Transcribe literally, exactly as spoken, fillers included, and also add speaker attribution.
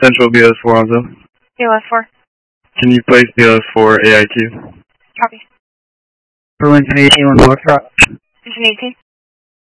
Speaker 1: Central B L S four on zone.
Speaker 2: B L S four.
Speaker 1: Can you place B L S four A I Q?
Speaker 2: Copy.
Speaker 3: Berlinton eighteen, one Foxtrot.
Speaker 2: Berlinton eighteen.